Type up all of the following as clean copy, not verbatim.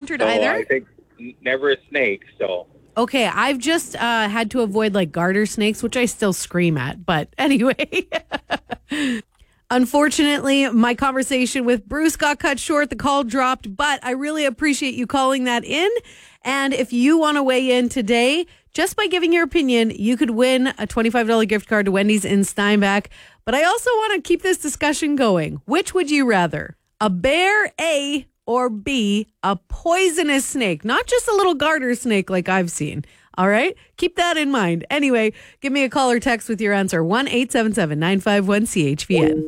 encountered So either? I think never a snake, so... Okay, I've just had to avoid like garter snakes, which I still scream at. But anyway, unfortunately, my conversation with Bruce got cut short. The call dropped, but I really appreciate you calling that in. And if you want to weigh in today, just by giving your opinion, you could win a $25 gift card to Wendy's in Steinbach. But I also want to keep this discussion going. Which would you rather? A bear, A, or B, a poisonous snake? Not just a little garter snake like I've seen. All right? Keep that in mind. Anyway, give me a call or text with your answer. 1-877-951-CHVN.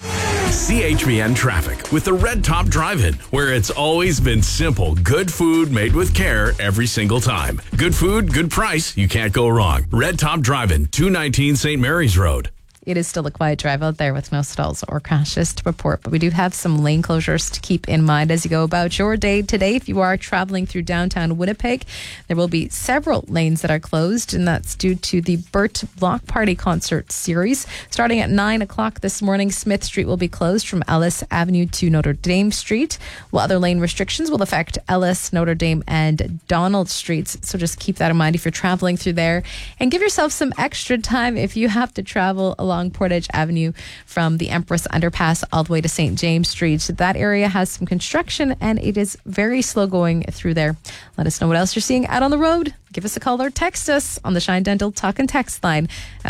CHVN traffic with the Red Top Drive-In, where it's always been simple. Good food made with care every single time. Good food, good price. You can't go wrong. Red Top Drive-In, 219 St. Mary's Road. It is still a quiet drive out there with no stalls or crashes to report, but we do have some lane closures to keep in mind as you go about your day today. If you are traveling through downtown Winnipeg, there will be several lanes that are closed, and that's due to the Burt Block Party concert series. Starting at 9 o'clock this morning, Smith Street will be closed from Ellis Avenue to Notre Dame Street, while other lane restrictions will affect Ellis, Notre Dame, and Donald Streets. So just keep that in mind if you're traveling through there, and give yourself some extra time if you have to travel along Portage Avenue from the Empress Underpass all the way to St. James Street. That area has some construction and it is very slow going through there. Let us know what else you're seeing out on the road. Give us a call or text us on the Shine Dental Talk and Text line at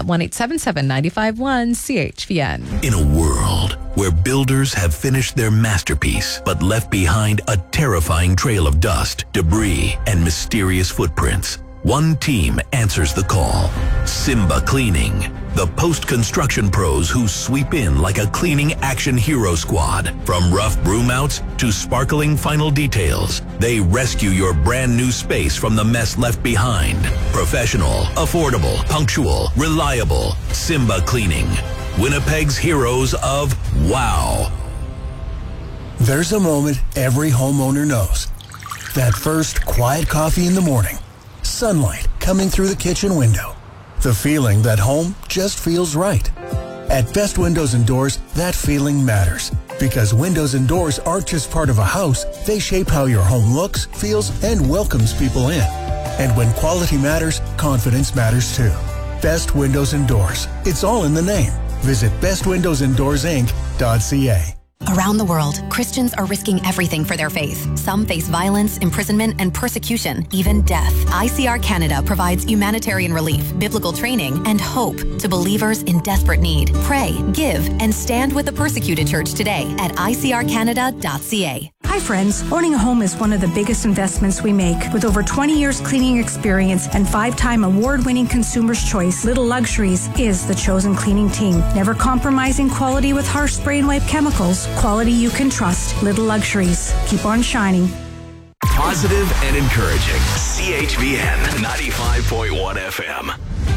1-877-951-CHVN. In a world where builders have finished their masterpiece but left behind a terrifying trail of dust, debris, and mysterious footprints, one team answers the call. Simba Cleaning. The post-construction pros who sweep in like a cleaning action hero squad. From rough broom outs to sparkling final details, they rescue your brand new space from the mess left behind. Professional, affordable, punctual, reliable. Simba Cleaning. Winnipeg's heroes of wow. There's a moment every homeowner knows. That first quiet coffee in the morning. Sunlight coming through the kitchen window. The feeling that home just feels right. At Best Windows and Doors, that feeling matters. Because windows and doors aren't just part of a house, they shape how your home looks, feels, and welcomes people in. And when quality matters, confidence matters too. Best Windows and Doors. It's all in the name. Visit bestwindowsanddoorsinc.ca. Around the world, Christians are risking everything for their faith. Some face violence, imprisonment, and persecution, even death. ICR Canada provides humanitarian relief, biblical training, and hope to believers in desperate need. Pray, give, and stand with the persecuted church today at icrcanada.ca. Hi friends, owning a home is one of the biggest investments we make. With over 20 years cleaning experience and 5-time award-winning Consumer's Choice, Little Luxuries is the chosen cleaning team. Never compromising quality with harsh spray and wipe chemicals. Quality you can trust. Little Luxuries. Keep on shining. Positive and encouraging. CHVN 95.1 FM.